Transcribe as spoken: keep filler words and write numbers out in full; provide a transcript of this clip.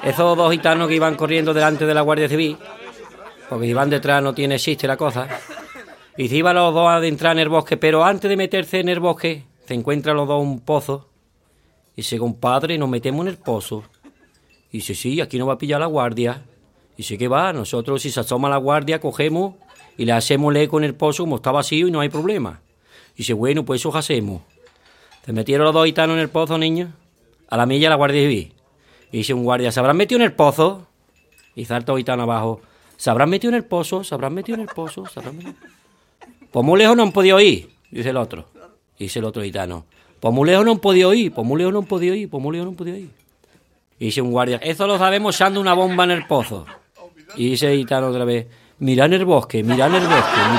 Esos dos gitanos que iban corriendo delante de la Guardia Civil, porque iban detrás no tiene chiste la cosa, y se iban los dos a adentrar en el bosque, pero antes de meterse en el bosque, se encuentran los dos un pozo, y dice, compadre, nos metemos en el pozo. Y dice, sí, aquí nos va a pillar la guardia. Y dice, ¿qué va? Nosotros, si se asoma la guardia, cogemos y le hacemos el eco en el pozo como está vacío y no hay problema. Y dice, bueno, pues eso hacemos. Se metieron los dos gitanos en el pozo, niños, a la milla la Guardia Civil. Y dice un guardia, ¿se habrán metido en el pozo? Y salta un gitano abajo, ¿se habrán metido en el pozo? ¿Se habrán metido en el pozo? ¿Se habrán metido? Pues muy lejos no han podido ir, dice el otro. Dice el otro gitano, pues muy lejos no han podido ir, pues muy lejos no han podido ir, pues muy lejos no han podido ir. Y dice un guardia, eso lo sabemos echando una bomba en el pozo. Y dice el gitano otra vez, mirad en el bosque, mirad en el bosque.